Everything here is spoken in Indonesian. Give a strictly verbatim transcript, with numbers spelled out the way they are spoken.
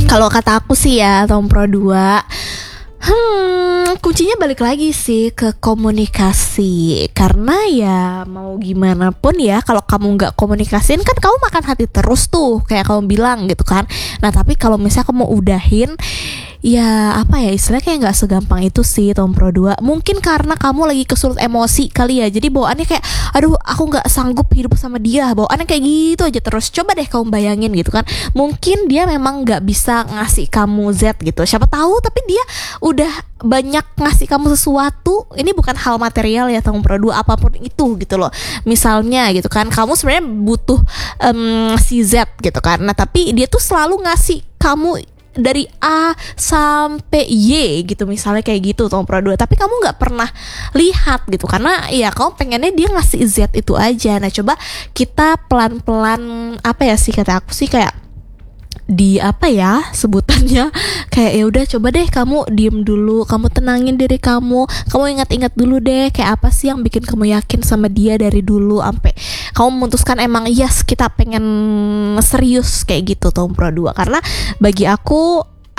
Kalau kata aku sih ya Tom Pro dua, Hmm, kuncinya balik lagi sih ke komunikasi. Karena ya mau gimana pun ya, kalau kamu nggak komunikasiin kan kamu makan hati terus tuh, kayak kamu bilang gitu kan. Nah tapi kalau misalnya kamu udahin, ya apa ya istilahnya, kayak nggak segampang itu sih Tom Pro dua. Mungkin karena kamu lagi kesulut emosi kali ya, jadi bawaannya kayak aduh aku nggak sanggup hidup sama dia, bawaannya kayak gitu aja terus. Coba deh kamu bayangin gitu kan, mungkin dia memang nggak bisa ngasih kamu Z gitu, siapa tahu, tapi dia udah banyak ngasih kamu sesuatu. Ini bukan hal material ya Tom Pro dua, apapun itu gitu loh. Misalnya gitu kan, kamu sebenarnya butuh um, si Z gitu kan, nah tapi dia tuh selalu ngasih kamu dari A sampai Y gitu, misalnya kayak gitu Tom Pro dua, tapi kamu nggak pernah lihat gitu karena ya kamu pengennya dia ngasih Z itu aja. Nah coba kita pelan-pelan, apa ya sih kata aku sih, kayak di apa ya sebutannya, kayak ya udah coba deh kamu diem dulu, kamu tenangin diri kamu, kamu ingat-ingat dulu deh kayak apa sih yang bikin kamu yakin sama dia dari dulu sampai kamu memutuskan emang yes kita pengen serius kayak gitu Tom Pro dua. Karena bagi aku